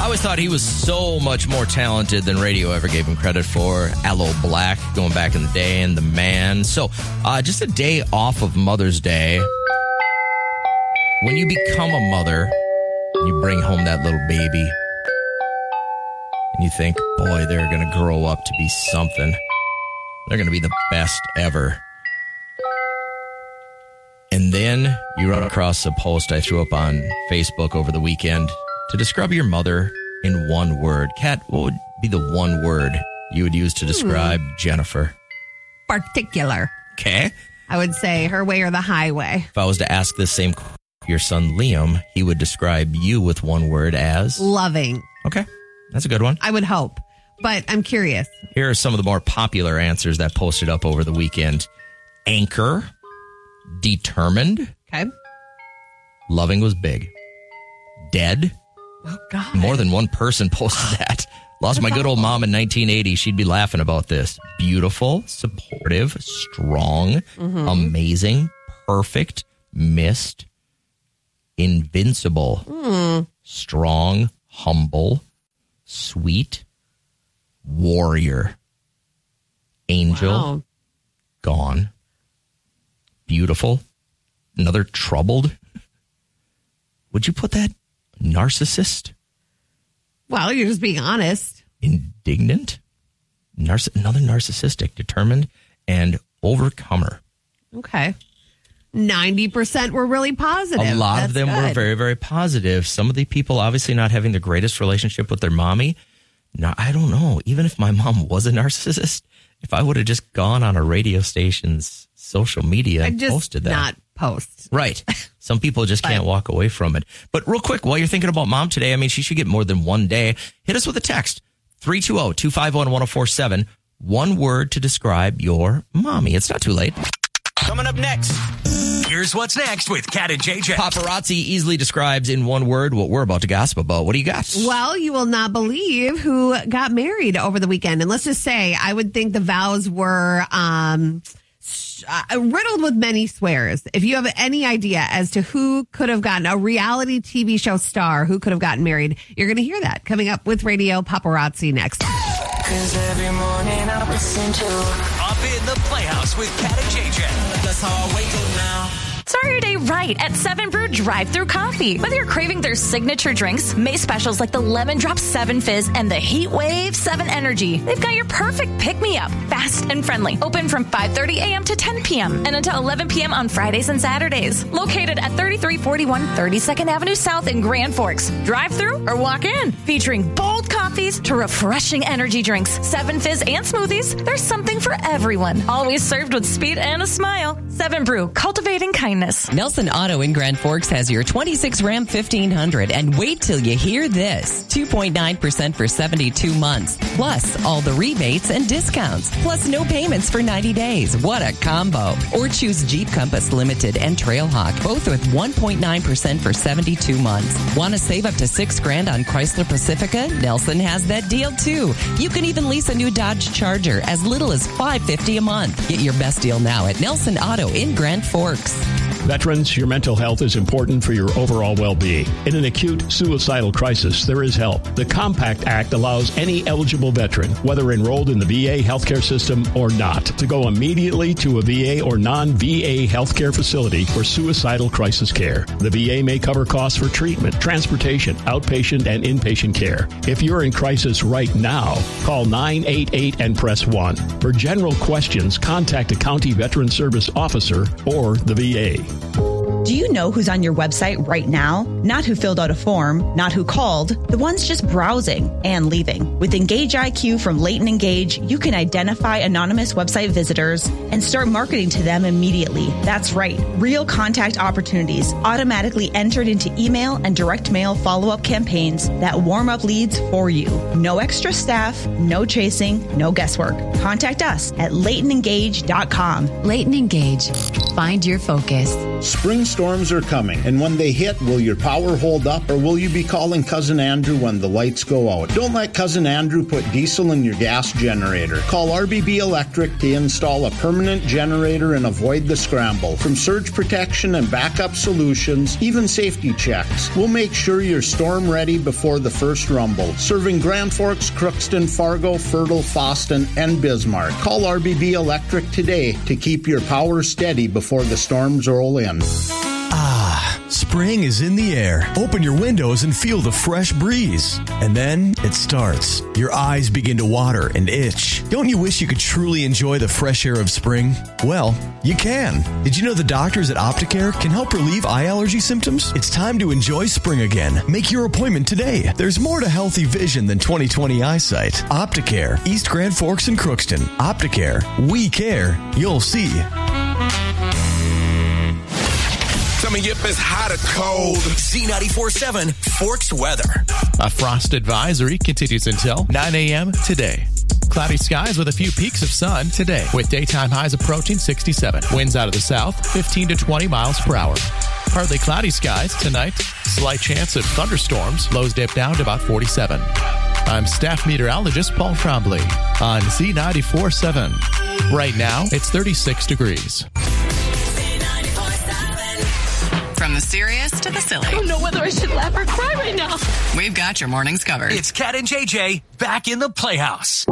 always thought he was so much more talented than radio ever gave him credit for. Aloe Black, going back in the day, and The Man. So, just a day off of Mother's Day. When you become a mother, you bring home that little baby, and you think, boy, they're going to grow up to be something. They're going to be the best ever. And then you run across a post I threw up on Facebook over the weekend to describe your mother in one word. Kat, what would be the one word you would use to describe Jennifer? Particular. Okay. I would say her way or the highway. If I was to ask this same your son Liam, he would describe you with one word as? Loving. Okay. That's a good one. I would hope, but I'm curious. Here are some of the more popular answers that posted up over the weekend. Anchor. Determined. Okay. Loving was big. Dead. Oh, God. More than one person posted that. Lost my good old mom in 1980. She'd be laughing about this. Beautiful, supportive, strong, amazing, perfect, missed, invincible, strong, humble, sweet, warrior, angel, gone, beautiful, another troubled. Would you put that? Narcissist? Well, you're just being honest. Indignant? Another narcissistic, determined, and overcomer. Okay. 90% were really positive. A lot of them were very, very positive. Some of the people obviously not having the greatest relationship with their mommy. Now, I don't know. Even if my mom was a narcissist, if I would have just gone on a radio station's social media and posted that. Not post. Right. Some people just can't walk away from it. But real quick, while you're thinking about mom today, I mean, she should get more than one day. Hit us with a text. 320-251-1047. One word to describe your mommy. It's not too late. Coming up next, here's what's next with Kat and JJ. Paparazzi easily describes in one word what we're about to gossip about. What do you got? Well, you will not believe who got married over the weekend. And let's just say, I would think the vows were riddled with many swears. If you have any idea as to who could have gotten a reality TV show star, who could have gotten married, you're going to hear that coming up with Radio Paparazzi next. 'Cause every morning I listen to Up in the Playhouse with Kat and JJ. That's how I wake up now. Start your day right at 7 Brew Drive-Thru Coffee. Whether you're craving their signature drinks, May specials like the Lemon Drop 7 Fizz and the Heat Wave 7 Energy, they've got your perfect pick-me-up, fast and friendly. Open from 5:30 a.m. to 10 p.m. and until 11 p.m. on Fridays and Saturdays. Located at 3341 32nd Avenue South in Grand Forks. Drive-thru or walk in. Featuring bold coffees to refreshing energy drinks, 7 Fizz and smoothies, there's something for everyone. Always served with speed and a smile. 7 Brew, cultivating kindness. Nelson Auto in Grand Forks has your 26 Ram 1500, and wait till you hear this. 2.9% for 72 months, plus all the rebates and discounts, plus no payments for 90 days. What a combo. Or choose Jeep Compass Limited and Trailhawk, both with 1.9% for 72 months. Want to save up to $6,000 on Chrysler Pacifica? Nelson has that deal too. You can even lease a new Dodge Charger as little as $550 a month. Get your best deal now at Nelson Auto in Grand Forks. Veterans, your mental health is important for your overall well-being. In an acute suicidal crisis, there is help. The Compact Act allows any eligible veteran, whether enrolled in the VA healthcare system or not, to go immediately to a VA or non-VA healthcare facility for suicidal crisis care. The VA may cover costs for treatment, transportation, outpatient, and inpatient care. If you're in crisis right now, call 988 and press 1. For general questions, contact a county veteran service officer or the VA. Do you know who's on your website right now? Not who filled out a form, not who called, the ones just browsing and leaving. With Engage IQ from Leighton Engage, you can identify anonymous website visitors and start marketing to them immediately. That's right. Real contact opportunities automatically entered into email and direct mail follow-up campaigns that warm up leads for you. No extra staff, no chasing, no guesswork. Contact us at LeightonEngage.com. Leighton Engage. Find your focus. Spring storms are coming, and when they hit, will your power hold up, or will you be calling Cousin Andrew when the lights go out? Don't let Cousin Andrew put diesel in your gas generator. Call RBB Electric to install a permanent generator and avoid the scramble. From surge protection and backup solutions, even safety checks, we'll make sure you're storm ready before the first rumble. Serving Grand Forks, Crookston, Fargo, Fertile, Foston, and Bismarck. Call RBB Electric today to keep your power steady before the storms roll in. Spring is in the air. Open your windows and feel the fresh breeze. And then it starts. Your eyes begin to water and itch. Don't you wish you could truly enjoy the fresh air of spring? Well, you can. Did you know the doctors at Opticare can help relieve eye allergy symptoms? It's time to enjoy spring again. Make your appointment today. There's more to healthy vision than 20/20 eyesight. Opticare, East Grand Forks and Crookston. Opticare, we care. You'll see. Coming up is hot or cold. Z94.7 Forks weather. A frost advisory continues until 9 a.m. today. Cloudy skies with a few peaks of sun today, with daytime highs approaching 67. Winds out of the south, 15 to 20 miles per hour. Partly cloudy skies tonight. Slight chance of thunderstorms. Lows dip down to about 47. I'm staff meteorologist Paul Trombley on Z94.7. Right now, it's 36 degrees. From the serious to the silly. I don't know whether I should laugh or cry right now. We've got your mornings covered. It's Cat and JJ back in the Playhouse.